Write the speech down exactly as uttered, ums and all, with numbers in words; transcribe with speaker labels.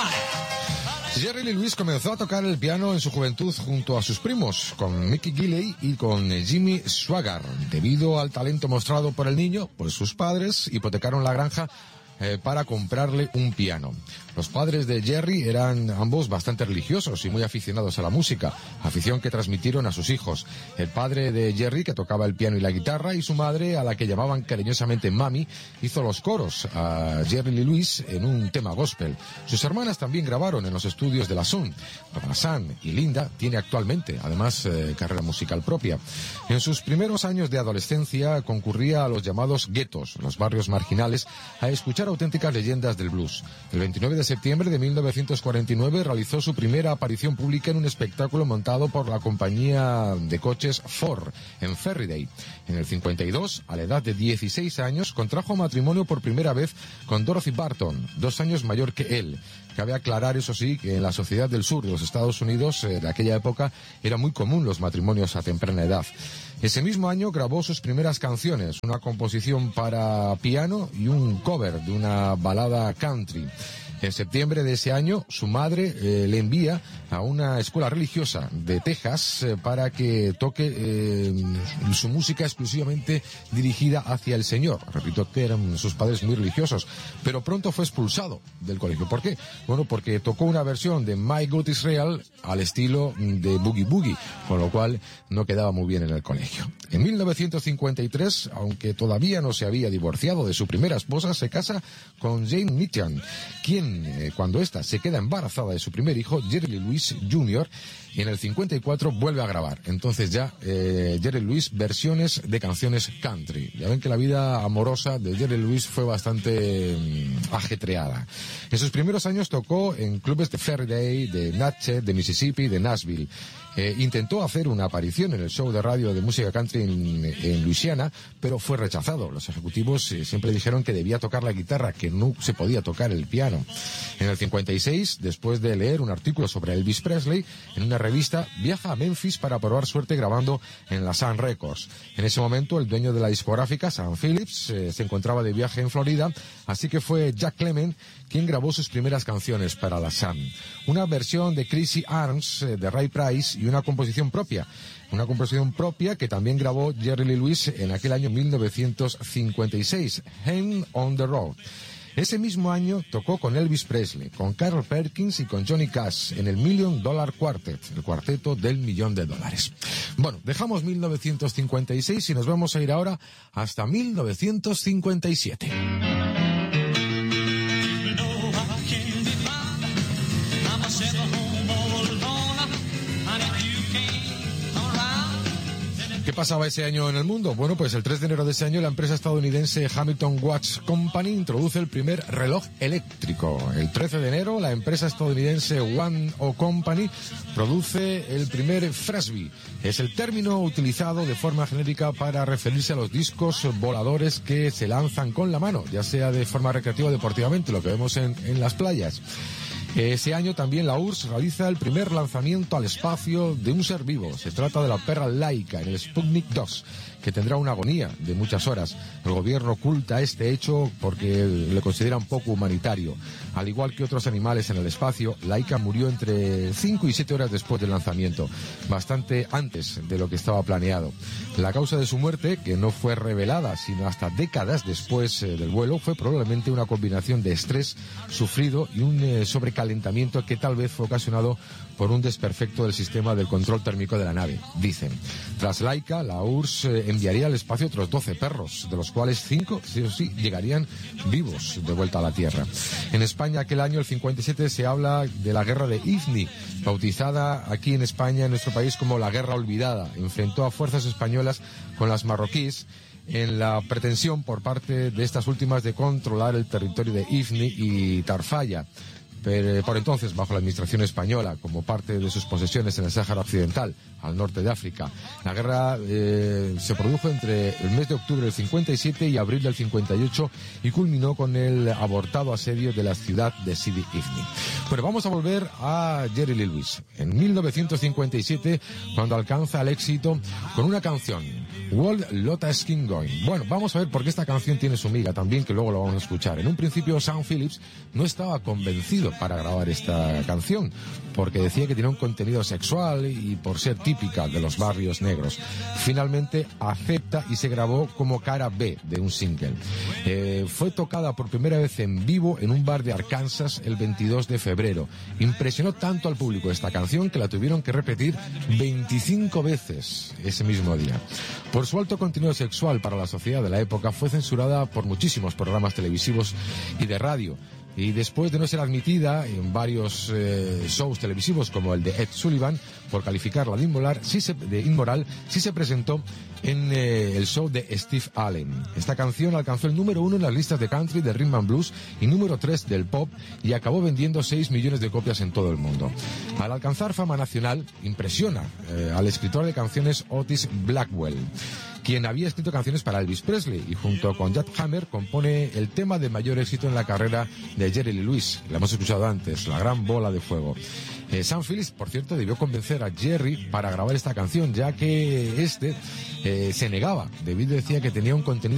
Speaker 1: Jerry Lee Lewis comenzó a tocar el piano en su juventud junto a sus primos, con Mickey Gilley y con Jimmy Swaggart. Debido al talento mostrado por el niño, pues sus padres hipotecaron la granja eh, para comprarle un piano. Los padres de Jerry eran ambos bastante religiosos y muy aficionados a la música, afición que transmitieron a sus hijos. El padre de Jerry, que tocaba el piano y la guitarra, y su madre, a la que llamaban cariñosamente Mami, hizo los coros a Jerry Lee Lewis en un tema gospel. Sus hermanas también grabaron en los estudios de la Sun. Sam y Linda tiene actualmente, además, eh, carrera musical propia. En sus primeros años de adolescencia concurría a los llamados guetos, los barrios marginales, a escuchar auténticas leyendas del blues. El veintinueve de septiembre de mil novecientos cuarenta y nueve realizó su primera aparición pública en un espectáculo montado por la compañía de coches Ford en Ferriday. En el cincuenta y dos, a la edad de dieciséis años, contrajo matrimonio por primera vez con Dorothy Barton, dos años mayor que él. Cabe aclarar, eso sí, que en la sociedad del sur de los Estados Unidos eh, de aquella época era muy común los matrimonios a temprana edad. Ese mismo año grabó sus primeras canciones, una composición para piano y un cover de una balada country. En septiembre de ese año, su madre eh, le envía a una escuela religiosa de Texas eh, para que toque eh, su música exclusivamente dirigida hacia el Señor. Repito que eran sus padres muy religiosos, pero pronto fue expulsado del colegio. ¿Por qué? Bueno, porque tocó una versión de My God is Real al estilo de Boogie Boogie, con lo cual no quedaba muy bien en el colegio. En mil novecientos cincuenta y tres, aunque todavía no se había divorciado de su primera esposa, se casa con Jane Mitchell, quien Eh, cuando ésta se queda embarazada de su primer hijo, Jerry Lee Lewis junior, y en el cincuenta y cuatro vuelve a grabar. Entonces ya eh, Jerry Lee Lewis versiones de canciones country. Ya ven que la vida amorosa de Jerry Lee Lewis fue bastante eh, ajetreada. En sus primeros años tocó en clubes de Ferriday, de Natchez, de Mississippi, de Nashville. Eh, intentó hacer una aparición en el show de radio de música country en, en Luisiana, pero fue rechazado. Los ejecutivos eh, siempre dijeron que debía tocar la guitarra, que no se podía tocar el piano. En el cincuenta y seis, después de leer un artículo sobre Elvis Presley en una revista, viaja a Memphis para probar suerte grabando en la Sun Records. En ese momento, el dueño de la discográfica, Sam Phillips, eh, se encontraba de viaje en Florida, así que fue Jack Clement quien grabó sus primeras canciones para la Sun. Una versión de Crazy Arms eh, de Ray Price y una composición propia. Una composición propia que también grabó Jerry Lee Lewis en aquel año mil novecientos cincuenta y seis, Hand on the Road. Ese mismo año tocó con Elvis Presley, con Carol Perkins y con Johnny Cash en el Million Dollar Quartet, el cuarteto del millón de dólares. Bueno, dejamos mil novecientos cincuenta y seis y nos vamos a ir ahora hasta mil novecientos cincuenta y siete. ¿Qué pasaba ese año en el mundo? Bueno, pues el tres de enero de ese año la empresa estadounidense Hamilton Watch Company introduce el primer reloj eléctrico. El trece de enero la empresa estadounidense One O Company produce el primer Frisbee. Es el término utilizado de forma genérica para referirse a los discos voladores que se lanzan con la mano, ya sea de forma recreativa o deportivamente, lo que vemos en, en las playas. Ese año también la U R S S realiza el primer lanzamiento al espacio de un ser vivo. Se trata de la perra Laika en el Sputnik dos, que tendrá una agonía de muchas horas. El gobierno oculta este hecho porque le consideran poco humanitario. Al igual que otros animales en el espacio, Laika murió entre cinco y siete horas después del lanzamiento, bastante antes de lo que estaba planeado. La causa de su muerte, que no fue revelada sino hasta décadas después eh, del vuelo, fue probablemente una combinación de estrés sufrido y un eh, sobrecalentamiento que tal vez fue ocasionado por un desperfecto del sistema del control térmico de la nave, dicen. Tras Laika, la U R S S eh, enviaría al espacio otros doce perros, de los cuales cinco, sí o sí, llegarían vivos de vuelta a la Tierra. En España, aquel año, el cincuenta y siete, se habla de la guerra de Ifni, bautizada aquí en España, en nuestro país, como la Guerra Olvidada. Enfrentó a fuerzas españolas con las marroquíes en la pretensión por parte de estas últimas de controlar el territorio de Ifni y Tarfaya, pero por entonces bajo la administración española, como parte de sus posesiones en el Sáhara Occidental, al norte de África. La guerra eh, se produjo entre el mes de octubre del cincuenta y siete y abril del cincuenta y ocho y culminó con el abortado asedio de la ciudad de Sidi Ifni. Pero vamos a volver a Jerry Lee Lewis. En mil novecientos cincuenta y siete, cuando alcanza el éxito con una canción, World Lotta Skin Going. Bueno, vamos a ver por qué esta canción tiene su miga también, que luego lo vamos a escuchar. En un principio, Sam Phillips no estaba convencido para grabar esta canción, porque decía que tenía un contenido sexual y por ser típica de los barrios negros. Finalmente acepta y se grabó como cara B de un single. Eh, fue tocada por primera vez en vivo en un bar de Arkansas el veintidós de febrero. Impresionó tanto al público esta canción que la tuvieron que repetir veinticinco veces ese mismo día. Por su alto contenido sexual para la sociedad de la época, fue censurada por muchísimos programas televisivos y de radio. Y después de no ser admitida en varios eh, shows televisivos como el de Ed Sullivan por calificarla de inmoral, sí se, de inmoral, sí se presentó en eh, el show de Steve Allen. Esta canción alcanzó el número uno en las listas de country, de rhythm and blues y número tres del pop y acabó vendiendo seis millones de copias en todo el mundo. Al alcanzar fama nacional, impresiona eh, al escritor de canciones Otis Blackwell, quien había escrito canciones para Elvis Presley y junto con Jack Hammer compone el tema de mayor éxito en la carrera de Jerry Lee Lewis. La hemos escuchado antes, La Gran Bola de Fuego. Eh, Sam Phillips, por cierto, debió convencer a Jerry para grabar esta canción, ya que este eh, se negaba, debido decía que tenía un contenido